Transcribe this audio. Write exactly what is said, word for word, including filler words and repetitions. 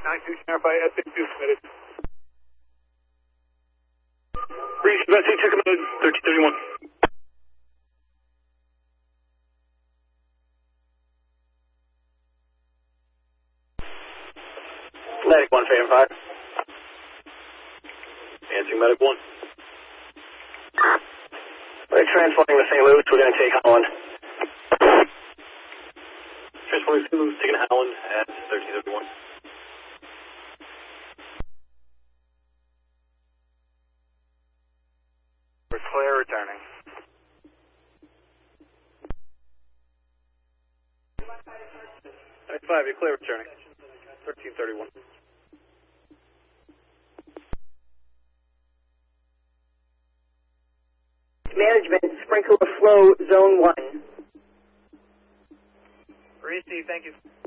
nine two Snarify S six two submitted. Breeze, S six two committed, thirteen thirty-one. Medic one, Phantom five. Answering Medic one. We're transporting to Saint Louis, we're going to take Holland. Transporting to Saint Louis, taking Holland at thirteen thirty-one. We're clear, returning. Medic five, you're clear, returning. thirteen thirty-one. Management, sprinkler flow zone one. Breeze, thank you.